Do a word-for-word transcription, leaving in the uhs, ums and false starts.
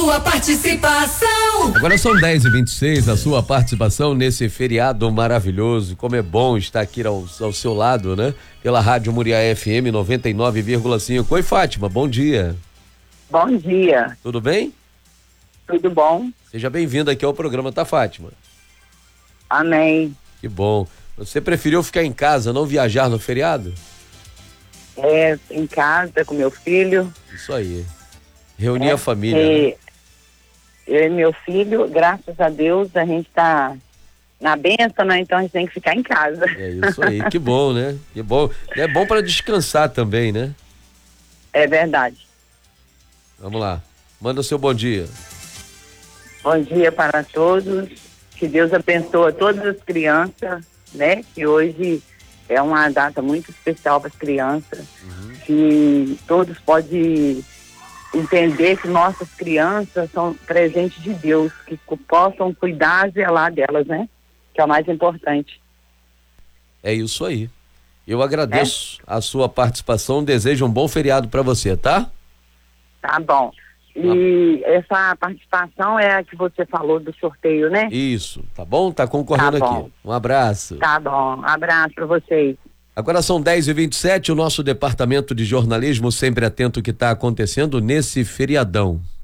Sua participação. Agora são dez e vinte e seis, a sua participação nesse feriado maravilhoso. Como é bom estar aqui ao, ao seu lado, né? Pela Rádio Muriá F M noventa e nove vírgula cinco. Oi, Fátima, bom dia. Bom dia. Tudo bem? Tudo bom? Seja bem-vinda aqui ao programa, tá, Fátima? Amém. Que bom. Você preferiu ficar em casa, não viajar no feriado? É, em casa com meu filho. Isso aí. Reunir é, a família. É, né? Eu e meu filho, graças a Deus, a gente tá na bênção, né? Então a gente tem que ficar em casa. É isso aí, que bom, né? Que bom. É bom para descansar também, né? É verdade. Vamos lá. Manda o seu bom dia. Bom dia para todos. Que Deus abençoe todas as crianças, né? Que hoje é uma data muito especial para as crianças. Uhum. Que todos podem entender que nossas crianças são presentes de Deus, que possam cuidar e zelar delas, né? Que é o mais importante. É isso aí. Eu agradeço é? a sua participação, desejo um bom feriado para você, tá? Tá bom. E ah. essa participação é a que você falou do sorteio, né? Isso, tá bom? Tá concorrendo tá aqui. Um abraço. Tá bom, um abraço para vocês. Agora são dez e vinte e sete, o nosso departamento de jornalismo sempre atento ao que está acontecendo nesse feriadão.